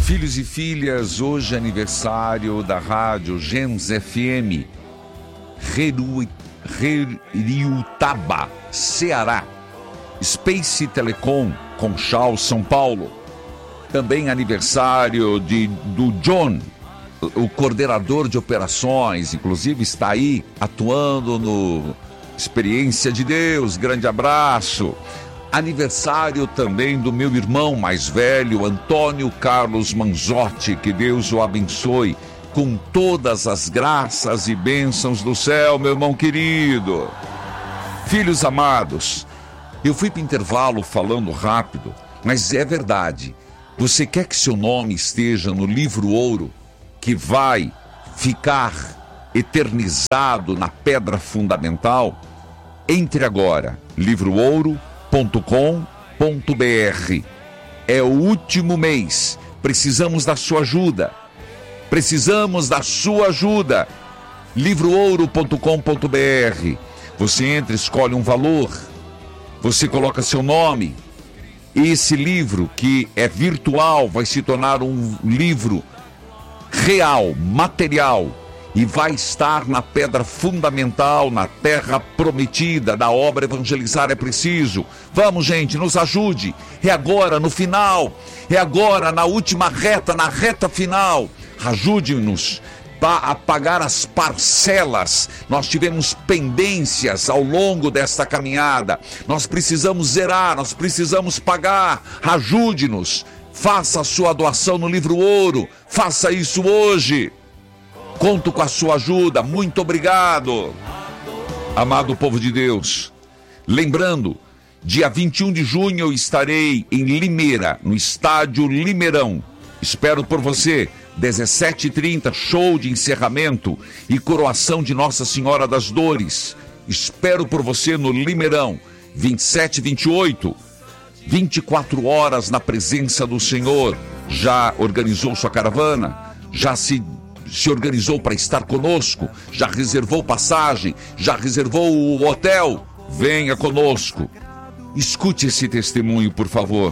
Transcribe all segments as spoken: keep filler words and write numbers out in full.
Filhos e filhas, hoje é aniversário da rádio Gens F M, Heriutaba, Ceará, Space Telecom, Conchal, São Paulo. Também aniversário de, do John, o coordenador de operações, inclusive está aí atuando no Experiência de Deus, grande abraço. Aniversário também do meu irmão mais velho, Antônio Carlos Manzotti, que Deus o abençoe com todas as graças e bênçãos do céu, meu irmão querido. Filhos amados, eu fui para o intervalo falando rápido, mas é verdade. Você quer que seu nome esteja no livro ouro, que vai ficar eternizado na pedra fundamental? Entre agora, livro ouro ponto com ponto br. É o último mês. Precisamos da sua ajuda. Precisamos da sua ajuda. livro ouro ponto com ponto br. Você entra, escolhe um valor, você coloca seu nome. Esse livro, que é virtual, vai se tornar um livro real, material, e vai estar na pedra fundamental, na terra prometida da obra Evangelizar é Preciso. Vamos, gente, nos ajude. É agora, no final. É agora, na última reta, na reta final. Ajude-nos a pagar as parcelas. Nós tivemos pendências ao longo desta caminhada. Nós precisamos zerar, nós precisamos pagar. Ajude-nos. Faça a sua doação no livro ouro. Faça isso hoje. Conto com a sua ajuda, muito obrigado. Amado povo de Deus, lembrando, dia vinte e um de junho eu estarei em Limeira, no estádio Limeirão. Espero por você, dezessete e trinta, show de encerramento e coroação de Nossa Senhora das Dores. Espero por você no Limeirão, vinte e sete e vinte e oito, vinte e quatro horas na presença do Senhor. Já organizou sua caravana? Já se... se organizou para estar conosco, já reservou passagem, já reservou o hotel? Venha conosco. Escute esse testemunho, por favor.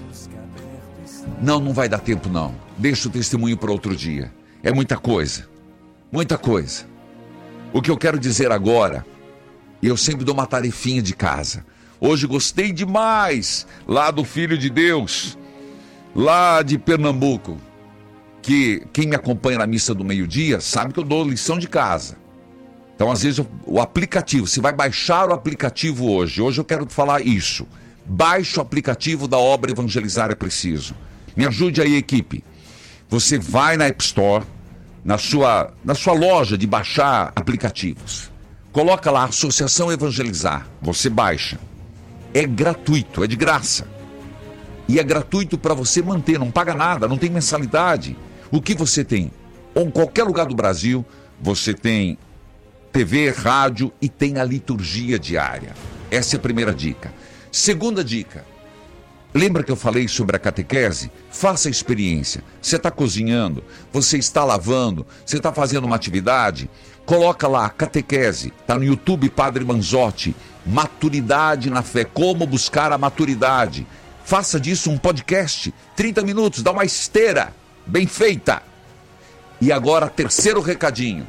Não, não vai dar tempo não. Deixa o testemunho para outro dia. É muita coisa, muita coisa. O que eu quero dizer agora, eu sempre dou uma tarefinha de casa. Hoje gostei demais lá do Filho de Deus, lá de Pernambuco, que quem me acompanha na missa do meio-dia sabe que eu dou lição de casa. Então, às vezes, eu, o aplicativo, você vai baixar o aplicativo hoje. Hoje eu quero te falar isso. Baixe o aplicativo da obra Evangelizar é Preciso. Me ajude aí, equipe. Você vai na App Store, na sua, na sua loja de baixar aplicativos. Coloca lá, Associação Evangelizar. Você baixa. É gratuito, é de graça. E é gratuito para você manter, não paga nada, não tem mensalidade. O que você tem? Ou em qualquer lugar do Brasil, você tem T V, rádio e tem a liturgia diária. Essa é a primeira dica. Segunda dica. Lembra que eu falei sobre a catequese? Faça a experiência. Você está cozinhando, você está lavando, você está fazendo uma atividade, coloca lá a catequese. Está no YouTube, Padre Manzotti. Maturidade na fé. Como buscar a maturidade. Faça disso um podcast. trinta minutos, dá uma esteira. Bem feita. E agora, terceiro recadinho.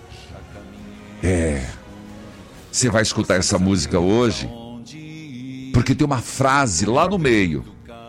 É, você vai escutar essa música hoje, porque tem uma frase lá no meio.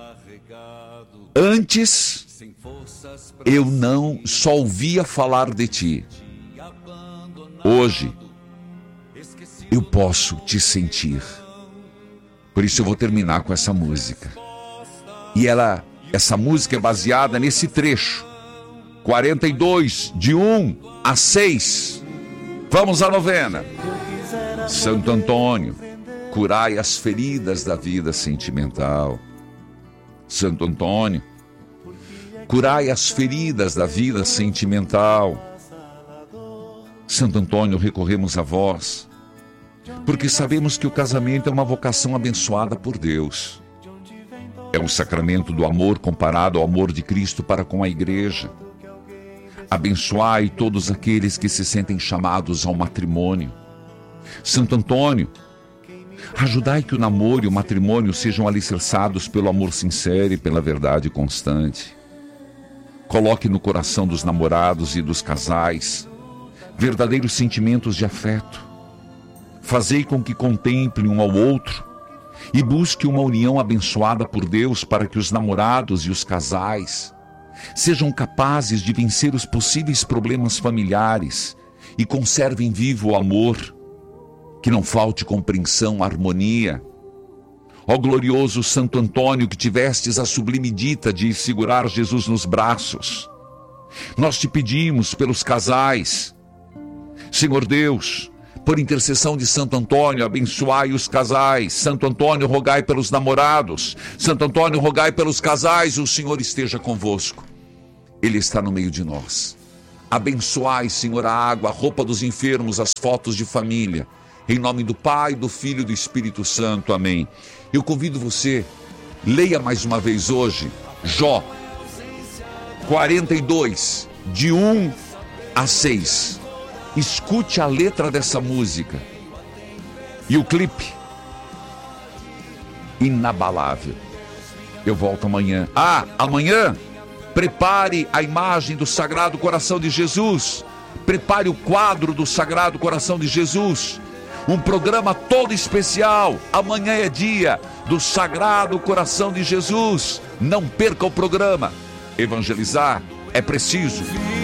Antes, eu não só ouvia falar de ti. Hoje, eu posso te sentir. Por isso eu vou terminar com essa música. E ela... essa música é baseada nesse trecho. quarenta e dois, de um a seis. Vamos à novena. Santo Antônio, curai as feridas da vida sentimental. Santo Antônio, curai as feridas da vida sentimental. Santo Antônio, recorremos a vós, porque sabemos que o casamento é uma vocação abençoada por Deus. É um sacramento do amor comparado ao amor de Cristo para com a igreja. Abençoai todos aqueles que se sentem chamados ao matrimônio. Santo Antônio, ajudai que o namoro e o matrimônio sejam alicerçados pelo amor sincero e pela verdade constante. Coloque no coração dos namorados e dos casais verdadeiros sentimentos de afeto. Fazei com que contemplem um ao outro e busque uma união abençoada por Deus para que os namorados e os casais sejam capazes de vencer os possíveis problemas familiares e conservem vivo o amor, que não falte compreensão, harmonia. Ó glorioso Santo Antônio, que tivestes a sublime dita de segurar Jesus nos braços, nós te pedimos pelos casais. Senhor Deus, por intercessão de Santo Antônio, abençoai os casais. Santo Antônio, rogai pelos namorados. Santo Antônio, rogai pelos casais. O Senhor esteja convosco. Ele está no meio de nós. Abençoai, Senhor, a água, a roupa dos enfermos, as fotos de família. Em nome do Pai, do Filho e do Espírito Santo. Amém. Eu convido você, leia mais uma vez hoje, Jó quarenta e dois, de um a seis. Escute a letra dessa música. E o clipe, inabalável. Eu volto amanhã. Ah, amanhã, prepare a imagem do Sagrado Coração de Jesus. Prepare o quadro do Sagrado Coração de Jesus. Um programa todo especial. Amanhã é dia do Sagrado Coração de Jesus. Não perca o programa. Evangelizar é preciso.